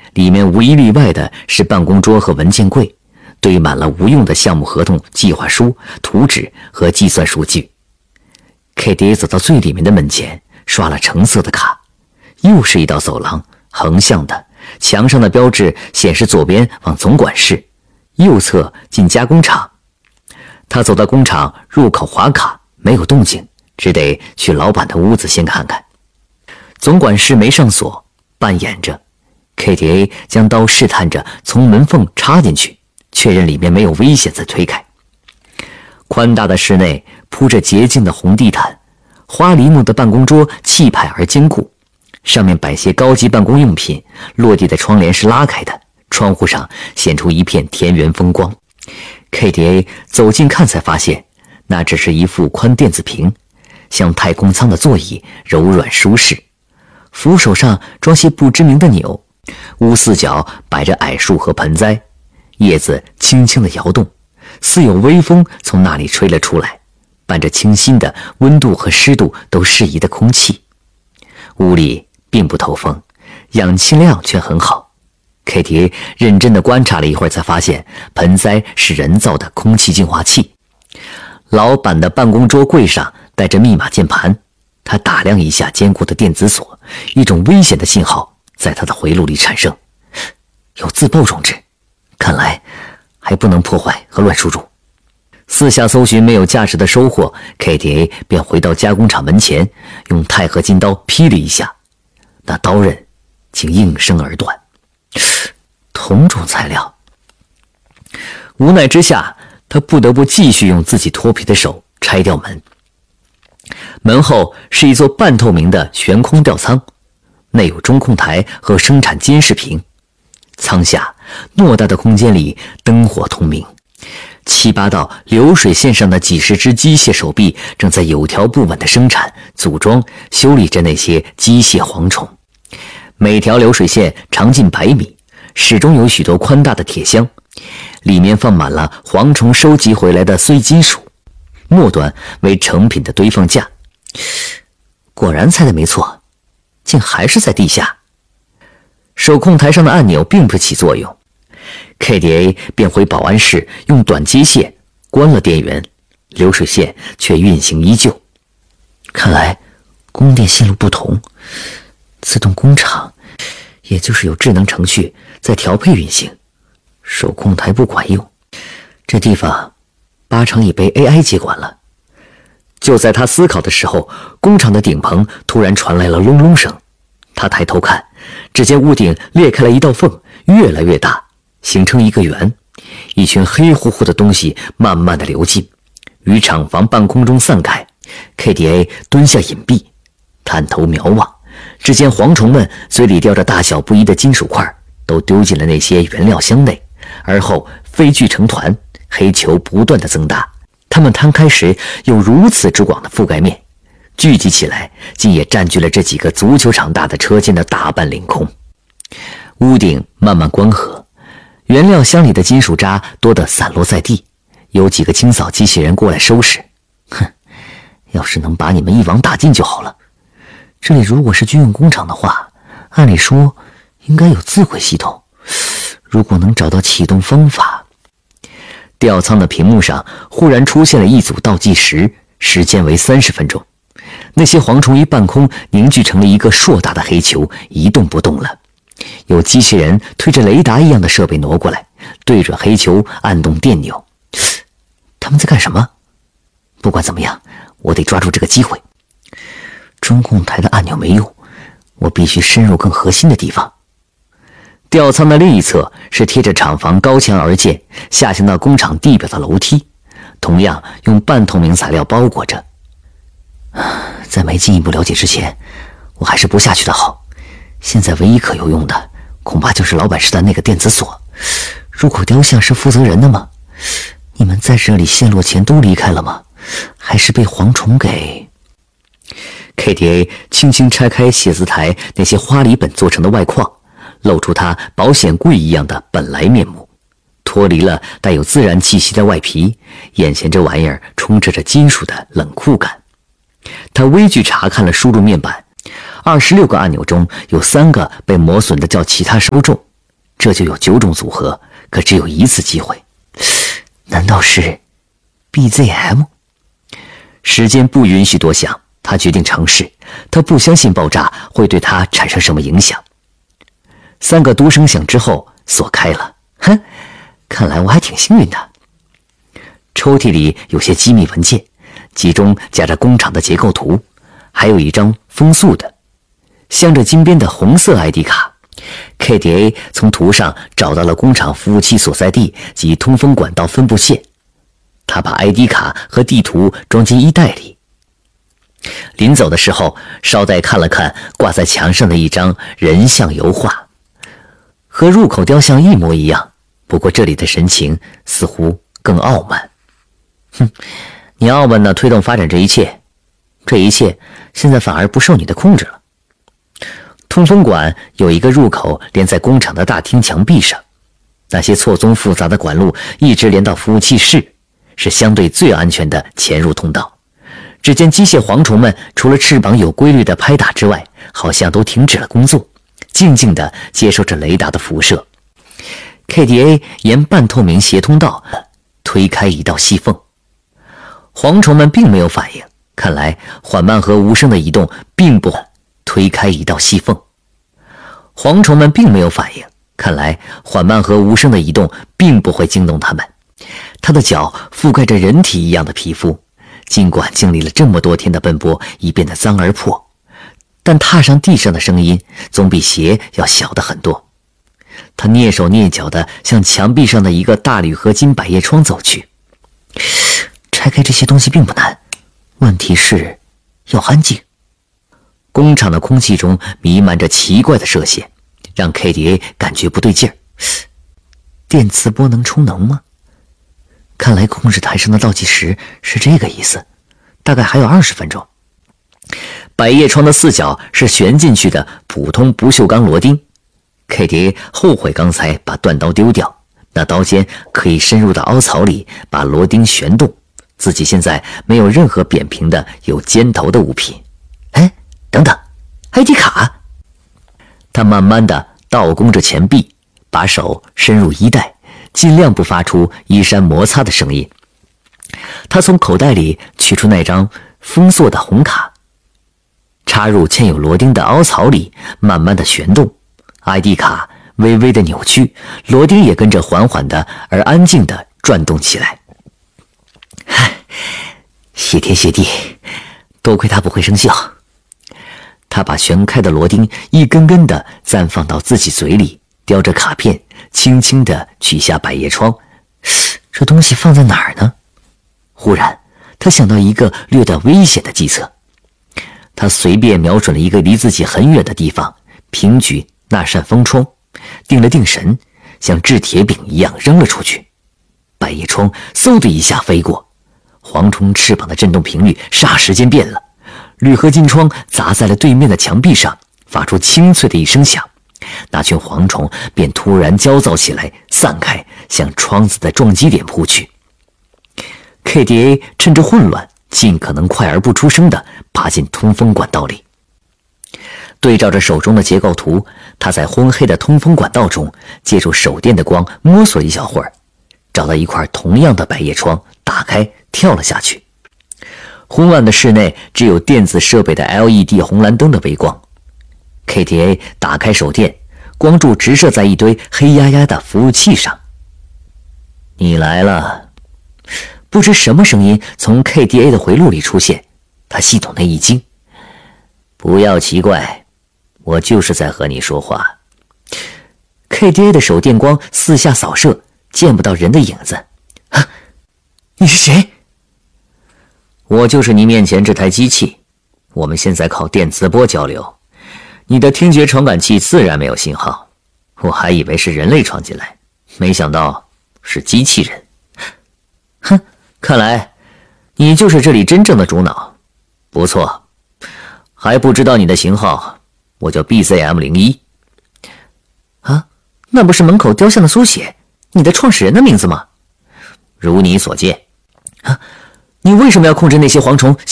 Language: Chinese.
里面无一例外的是办公桌和文件柜，堆满了无用的项目合同、计划书、图纸和计算数据。KDA 走到最里面的门前，刷了橙色的卡，又是一道走廊，横向的，墙上的标志显示左边往总管室，右侧进加工厂。他走到工厂入口划卡，没有动静，只得去老板的屋子先看看。总管室没上锁，半掩着。KDA 将刀试探着从门缝插进去，确认里面没有危险再推开。宽大的室内铺着洁净的红地毯，花梨木的办公桌气派而坚固，上面摆些高级办公用品，落地的窗帘是拉开的，窗户上显出一片田园风光。KDA 走近看才发现，那只是一副宽电子屏，像太空舱的座椅，柔软舒适。扶手上装些不知名的钮，屋四角摆着矮树和盆栽，叶子轻轻地摇动，似有微风从那里吹了出来，伴着清新的温度和湿度都适宜的空气。屋里并不透风，氧气量却很好。KDA 认真地观察了一会儿，才发现盆栽是人造的空气净化器。老板的办公桌柜上带着密码键盘，他打量一下坚固的电子锁，一种危险的信号在他的回路里产生，有自爆装置，看来还不能破坏和乱输入。四下搜寻没有价值的收获， KDA 便回到加工厂门前，用钛合金刀劈了一下，那刀刃竟应声而断。同种材料，无奈之下，他不得不继续用自己脱皮的手拆掉门。门后是一座半透明的悬空吊舱，内有中控台和生产监视屏。舱下偌大的空间里灯火通明，7、8道流水线上的几十只机械手臂正在有条不紊地生产、组装、修理着那些机械蝗虫。每条流水线长近100米，始终有许多宽大的铁箱，里面放满了蝗虫收集回来的碎金属，末端为成品的堆放架。果然猜得没错，竟还是在地下。手控台上的按钮并不起作用， KDA 便回保安室用短接线关了电源，流水线却运行依旧。看来供电线路不同，自动工厂也就是有智能程序在调配运行，手控台不管用，这地方8成已被 AI 接管了。就在他思考的时候，工厂的顶棚突然传来了隆隆声。他抬头看，只见屋顶裂开了一道缝，越来越大，形成一个圆，一群黑乎乎的东西慢慢的流进，于厂房半空中散开。 KDA 蹲下隐蔽，探头瞄望，只见蝗虫们嘴里叼着大小不一的金属块，都丢进了那些原料箱内，而后飞聚成团，黑球不断的增大，它们摊开时有如此之广的覆盖面，聚集起来竟也占据了这几个足球场大的车间的大半领空。屋顶慢慢关合，原料箱里的金属渣多得散落在地，有几个清扫机器人过来收拾。哼，要是能把你们一网打尽就好了。这里如果是军用工厂的话，按理说应该有自毁系统，如果能找到启动方法。吊舱的屏幕上忽然出现了一组倒计时，时间为30分钟。那些蝗虫于半空凝聚成了一个硕大的黑球，一动不动了。有机器人推着雷达一样的设备挪过来，对准黑球按动电钮。他们在干什么？不管怎么样，我得抓住这个机会。中控台的按钮没用，我必须深入更核心的地方。吊舱的另一侧是贴着厂房高墙而建、下行到工厂地表的楼梯，同样用半透明材料包裹着。在没进一步了解之前，我还是不下去的好。现在唯一可有用的，恐怕就是老板室的那个电子锁。如果雕像是负责人的吗？你们在这里陷落前都离开了吗？还是被蝗虫给？KDA 轻轻拆开写字台那些花梨本做成的外框，露出它保险柜一样的本来面目，脱离了带有自然气息的外皮，眼前这玩意儿充斥着金属的冷酷感。他微距查看了输入面板，26个按钮中有3个被磨损的较其他稍重， 这就有9种组合，可只有1次机会。难道是 BZM？ 时间不允许多想，他决定尝试。他不相信爆炸会对他产生什么影响。3个嘟声响之后，锁开了。哼，看来我还挺幸运的。抽屉里有些机密文件，其中夹着工厂的结构图，还有一张风速的镶着金边的红色 ID 卡。KDA 从图上找到了工厂服务器所在地及通风管道分布线。他把 ID 卡和地图装进衣袋里。临走的时候，捎带看了看挂在墙上的一张人像油画，和入口雕像一模一样，不过这里的神情似乎更傲慢。哼，你傲慢地推动发展这一切，这一切现在反而不受你的控制了。通风管有一个入口连在工厂的大厅墙壁上，那些错综复杂的管路一直连到服务器室，是相对最安全的潜入通道。只见机械蝗虫们除了翅膀有规律的拍打之外，好像都停止了工作，静静地接受着雷达的辐射。KDA 沿半透明斜通道推开一道细缝，蝗虫们并没有反应，看来缓慢和无声的移动并不推开一道细缝。蝗虫们并没有反应，看来缓慢和无声的移动并不会惊动它们。他的脚覆盖着人体一样的皮肤，尽管经历了这么多天的奔波，已变得脏而破，但踏上地上的声音总比鞋要小得很多。他蹑手蹑脚地向墙壁上的一个大铝合金百叶窗走去。拆开这些东西并不难，问题是要安静。工厂的空气中弥漫着奇怪的射线，让 KDA 感觉不对劲儿。电磁波能充能吗？看来控制台上的倒计时是这个意思，大概还有20分钟。百叶窗的4角是旋进去的普通不锈钢螺钉。KDA 后悔刚才把断刀丢掉，那刀尖可以深入到凹槽里把螺钉旋动，自己现在没有任何扁平的有尖头的物品。哎，等等 ，ID 卡！他慢慢地倒弓着前臂，把手伸入衣袋，尽量不发出衣衫摩擦的声音。他从口袋里取出那张封锁的红卡，插入嵌有螺钉的凹槽里，慢慢地旋动。ID 卡微微的扭曲，螺钉也跟着缓缓的而安静的转动起来。谢天谢地，多亏它不会生效。他把旋开的螺钉一根根的暂放到自己嘴里，叼着卡片，轻轻地取下百叶窗。这东西放在哪儿呢？忽然，他想到一个略带危险的计策。他随便瞄准了一个离自己很远的地方，平举那扇风窗，定了定神，像掷铁饼一样扔了出去。百叶窗嗖的一下飞过，蝗虫翅膀的震动频率霎时间变了，铝合金窗砸在了对面的墙壁上，发出清脆的一声响。那群蝗虫便突然焦躁起来，散开，向窗子的撞击点扑去。KDA 趁着混乱，尽可能快而不出声地爬进通风管道里。对照着手中的结构图，他在昏黑的通风管道中借助手电的光摸索一小会儿，找到一块同样的百叶窗，打开跳了下去。昏暗的室内只有电子设备的 LED 红蓝灯的微光。KDA 打开手电，光柱直射在一堆黑压压的服务器上。你来了。不知什么声音从 KDA 的回路里出现，他系统内一惊。不要奇怪，我就是在和你说话。KDA 的手电光四下扫射，见不到人的影子。啊，你是谁？我就是你面前这台机器，我们现在靠电磁波交流，你的听觉传感器自然没有信号，我还以为是人类闯进来，没想到是机器人。哼，看来你就是这里真正的主脑。不错，还不知道你的型号，我叫 BZM01。啊，那不是门口雕像的缩写，你的创始人的名字吗？如你所见。啊，你为什么要控制那些蝗虫